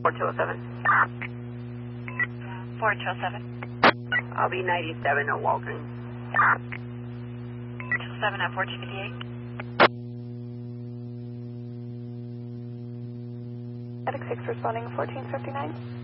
4207. 4207. I'll be 97 at Walton. 207 at 1458. Attic 6 responding 1459.